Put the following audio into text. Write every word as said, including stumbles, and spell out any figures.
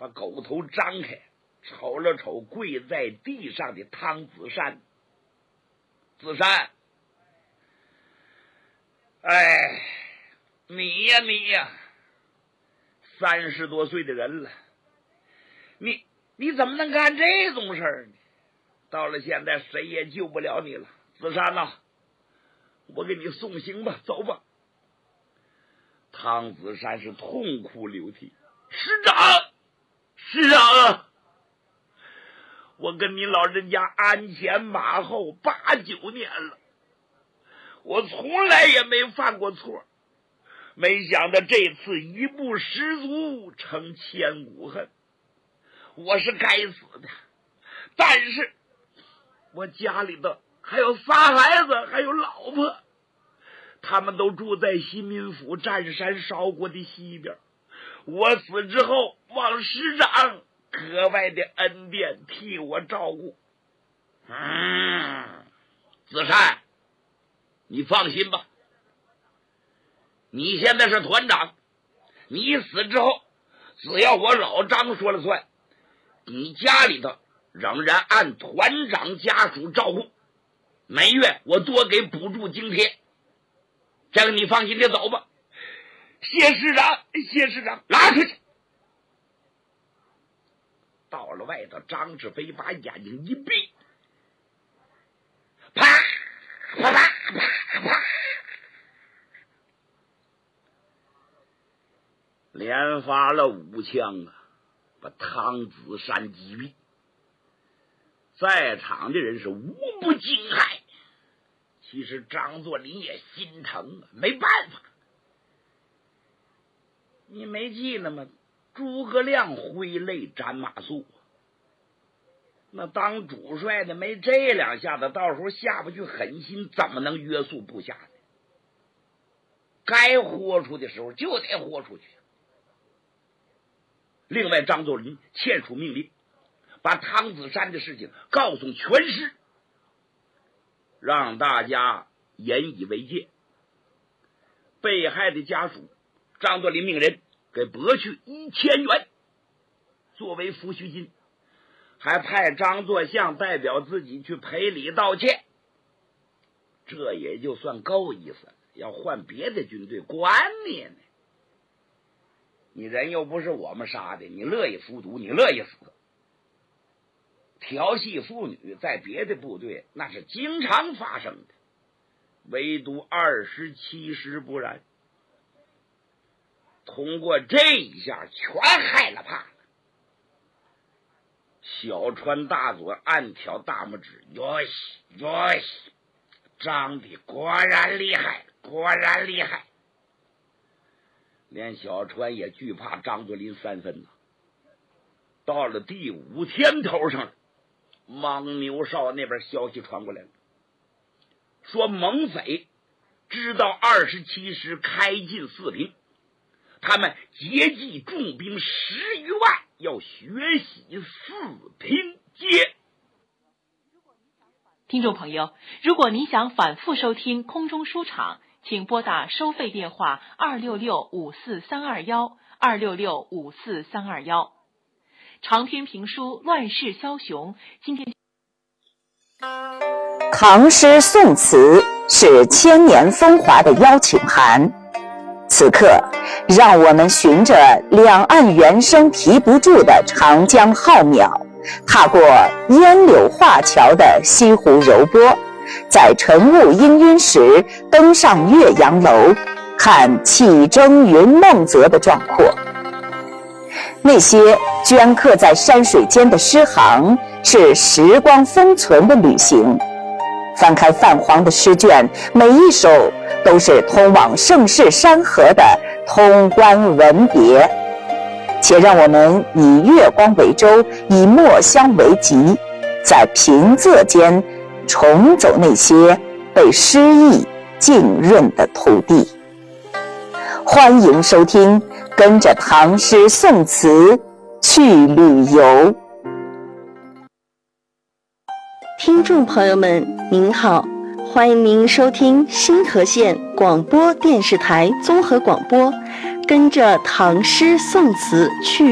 把狗头张开，瞅了瞅跪在地上的汤子山。子山，哎，你呀你呀，三十多岁的人了，你你怎么能干这种事儿呢？到了现在谁也救不了你了。子山呐、啊，我给你送行吧，走吧。汤子山是痛哭流涕，师长师长啊，我跟你老人家鞍前马后八九年了，我从来也没犯过错，没想到这次一不十足成千古恨，我是该死的。但是我家里的还有仨孩子，还有老婆，他们都住在新民府占山烧国的西边，我死之后望师长格外的恩典替我照顾。嗯，子善，你放心吧，你现在是团长，你死之后只要我老张说了算，你家里头仍然按团长家属照顾，每月我多给补助津贴，这个你放心的走吧。谢师长，谢师长，拉出去。到了外头，张志飞把眼睛一闭，啪啪啪啪啪，连发了五枪啊，把汤子山击毙。在场的人是无不惊骇。其实张作霖也心疼啊，没办法。你没记得吗？诸葛亮挥泪斩马谡，那当主帅的没这两下子，到时候下不去狠心，怎么能约束部下呢？该豁出的时候就得豁出去。另外，张作霖签署命令，把汤子山的事情告诉全师，让大家引以为戒。被害的家属，张作霖命人给拨去一千元作为抚恤金，还派张作相代表自己去赔礼道歉。这也就算够意思了，要换别的军队管你呢。你人又不是我们杀的，你乐意服毒，你乐意死。调戏妇女在别的部队那是经常发生的，唯独二十七师不然。通过这一下全害了怕了。小川大佐暗挑大拇指，哟西哟西，张的果然厉害，果然厉害。连小川也惧怕张作霖三分了。到了第五天头上了，蒙牛哨那边消息传过来了，说蒙匪知道二十七师开进四平，他们结集重兵十余万，要学习四平街。 听众朋友，如果您想反复收听空中书场，请拨打收费电话二六六五四三二幺二六六五四三二幺。长篇评书《乱世枭雄》，今天唐诗宋词是千年风华的邀请函。此刻，让我们循着两岸猿声啼不住的长江浩渺，踏过烟柳画桥的西湖柔波，在晨雾氤氲时登上岳阳楼，看气蒸云梦泽的壮阔。那些镌刻在山水间的诗行，是时光封存的旅行。翻开泛黄的诗卷，每一首都是通往盛世山河的通关文别。且让我们以月光为舟，以墨香为笈，在平仄间重走那些被诗意浸润的土地。欢迎收听，跟着唐诗宋词去旅游。 听众朋友们您好，欢迎您收听新河县广播电视台综合广播，跟着唐诗宋词去